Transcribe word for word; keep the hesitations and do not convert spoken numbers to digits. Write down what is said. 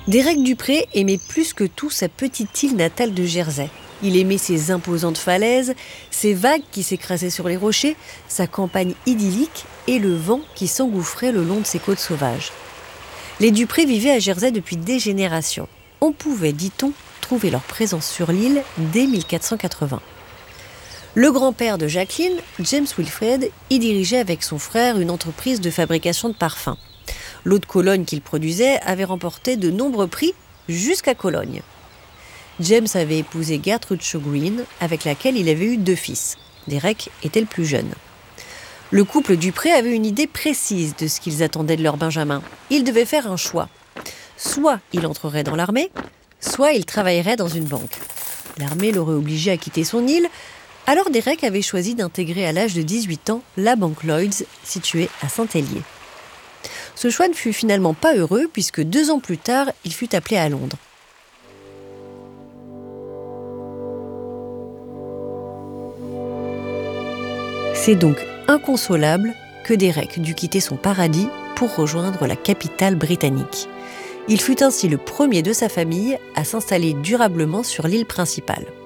Derek Dupré aimait plus que tout sa petite île natale de Jersey. Il aimait ses imposantes falaises, ses vagues qui s'écrasaient sur les rochers, sa campagne idyllique et le vent qui s'engouffrait le long de ses côtes sauvages. Les Dupré vivaient à Jersey depuis des générations. On pouvait, dit-on, trouver leur présence sur l'île dès mille quatre cent quatre-vingts. Le grand-père de Jacqueline, James Wilfred, y dirigeait avec son frère une entreprise de fabrication de parfums. L'eau de Cologne qu'il produisait avait remporté de nombreux prix jusqu'à Cologne. James avait épousé Gertrude Shaw Green, avec laquelle il avait eu deux fils. Derek était le plus jeune. Le couple Dupré avait une idée précise de ce qu'ils attendaient de leur Benjamin. Ils devaient faire un choix. Soit il entrerait dans l'armée, soit il travaillerait dans une banque. L'armée l'aurait obligé à quitter son île, alors Derek avait choisi d'intégrer à l'âge de dix-huit ans la banque Lloyds, située à Saint-Hélier. Ce choix ne fut finalement pas heureux puisque deux ans plus tard, il fut appelé à Londres. C'est donc inconsolable que Derek dut quitter son paradis pour rejoindre la capitale britannique. Il fut ainsi le premier de sa famille à s'installer durablement sur l'île principale.